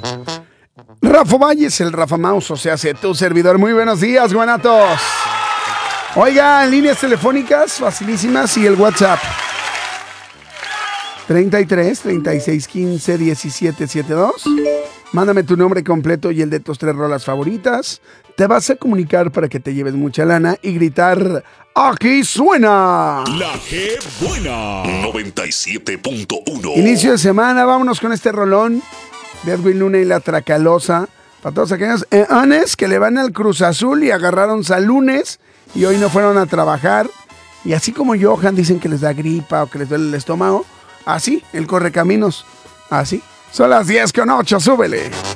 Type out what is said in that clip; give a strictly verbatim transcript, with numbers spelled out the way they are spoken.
Rafa Valles, el Rafa Mouse, o sea, hace tu servidor. Muy buenos días, guanatos. Oiga, líneas telefónicas facilísimas y el WhatsApp. treinta y tres, treinta y seis, quince, diecisiete, setenta y dos. Mándame tu nombre completo y el de tus tres rolas favoritas. Te vas a comunicar para que te lleves mucha lana y gritar: ¡aquí suena! La que buena. noventa y siete punto uno. Inicio de semana, vámonos con este rolón de Edwin Luna y la Tracalosa. Para todos aquellos eones que le van al Cruz Azul y agarraron salunes y hoy no fueron a trabajar. Y así como Johan dicen que les da gripa o que les duele el estómago, así, el correcaminos, así. Son las diez con ocho, súbele.